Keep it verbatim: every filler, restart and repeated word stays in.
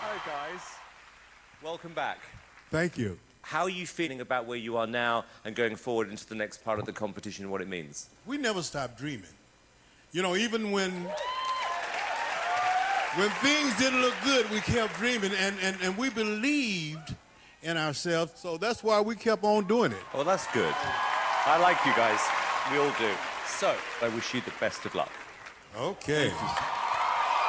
Hi, guys. Welcome back. Thank you. How are you feeling about where you are now and going forward into the next part of the competition and what it means? We never stop dreaming. You know, even when when things didn't look good, we kept dreaming, and, and, and we believed in ourselves, so that's why we kept on doing it. Well, that's good. I like you guys. We all do. So, I wish you the best of luck. Okay.